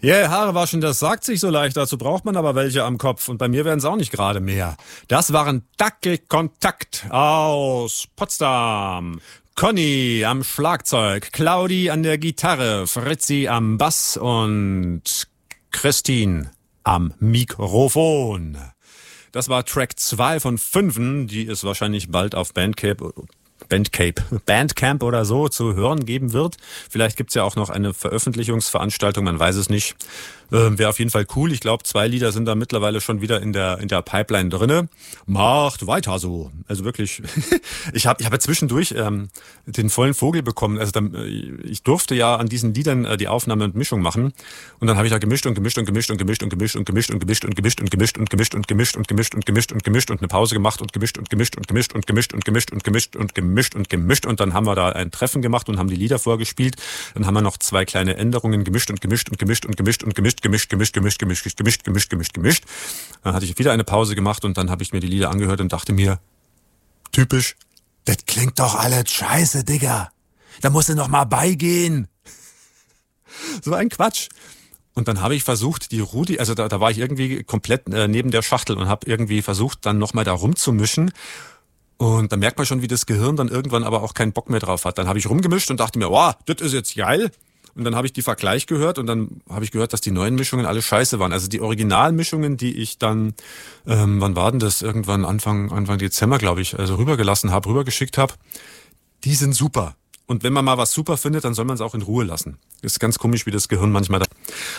Ja, yeah, Haare waschen, das sagt sich so leicht, dazu braucht man aber welche am Kopf und bei mir werden es auch nicht gerade mehr. Das waren Dackelkontakt aus Potsdam. Conny am Schlagzeug, Claudi an der Gitarre, Fritzi am Bass und Christine am Mikrofon. Das war Track 2 von 5, die es wahrscheinlich bald auf Bandcamp oder so zu hören geben wird. Vielleicht gibt's ja auch noch eine Veröffentlichungsveranstaltung, man weiß es nicht. Wäre auf jeden Fall cool. Ich glaube, 2 Lieder sind da mittlerweile schon wieder in der Pipeline drinne. Macht weiter so. Also wirklich, ich hab ja zwischendurch den vollen Vogel bekommen. Also ich durfte ja an diesen Liedern die Aufnahme und Mischung machen. Und dann habe ich da gemischt und gemischt und gemischt und gemischt und gemischt und gemischt und gemischt und gemischt und gemischt und gemischt und gemischt und gemischt und gemischt und gemischt und eine Pause gemacht und gemischt und gemischt und gemischt und gemischt und gemischt und gemischt und gemischt und gemischt. Und dann haben wir da ein Treffen gemacht und haben die Lieder vorgespielt. Dann haben wir noch 2 kleine Änderungen gemischt und gemischt und gemischt und gemischt und gemischt. Dann hatte ich wieder eine Pause gemacht und dann habe ich mir die Lieder angehört und dachte mir, typisch, das klingt doch alles scheiße, Digga. Da musst du noch mal beigehen. So ein Quatsch. Und dann habe ich versucht, die Rudi, also da war ich irgendwie komplett neben der Schachtel und habe irgendwie versucht, dann noch mal da rumzumischen. Und da merkt man schon, wie das Gehirn dann irgendwann aber auch keinen Bock mehr drauf hat. Dann habe ich rumgemischt und dachte mir, wow, das ist jetzt geil. Und dann habe ich die Vergleich gehört und dann habe ich gehört, dass die neuen Mischungen alle scheiße waren. Also die Originalmischungen, die ich dann, wann war denn das? Irgendwann Anfang Dezember, glaube ich, also rübergeschickt habe, die sind super. Und wenn man mal was super findet, dann soll man es auch in Ruhe lassen. Ist ganz komisch, wie das Gehirn manchmal da.